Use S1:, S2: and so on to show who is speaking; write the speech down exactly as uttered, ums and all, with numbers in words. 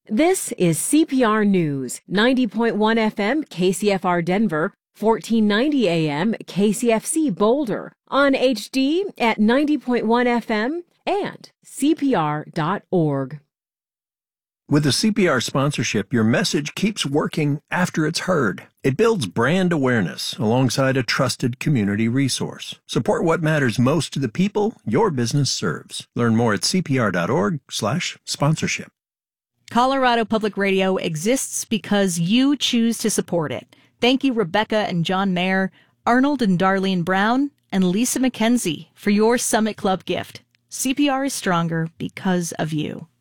S1: This is C P R News, ninety point one F M K C F R Denver, fourteen ninety A M K C F C Boulder, on H D at ninety point one F M and C P R dot org.
S2: With the C P R sponsorship, your message keeps working after it's heard. It builds brand awareness alongside a trusted community resource. Support what matters most to the people your business serves. Learn more at C P R dot org slash sponsorship.
S3: Colorado Public Radio exists because you choose to support it. Thank you, Rebecca and John Mayer, Arnold and Darlene Brown, and Lisa McKenzie for your Summit Club gift. C P R is stronger because of you.